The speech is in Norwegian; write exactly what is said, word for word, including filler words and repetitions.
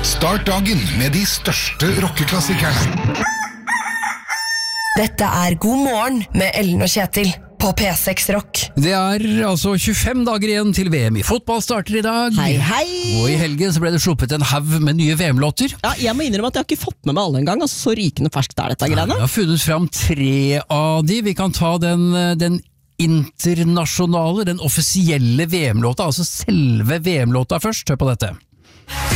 Start dagen med de største rockeklassikerne. Dette er God morgen med Ellen og Kjetil på P seks Rock. Det er altså tjuefem dager igjen til V M i fotball starter i dag. Hei, hei! Og i helgen så ble det sluppet en haug med nye V M-låter. Ja, jeg må innrømme at jeg har ikke fått med meg alle en gang, altså så rykende ferskt er dette greiene. Jeg har funnet fram tre av de. Vi kan ta den, den internasjonale, den offisielle V M-låta, altså selve V M-låta først. Hør på dette.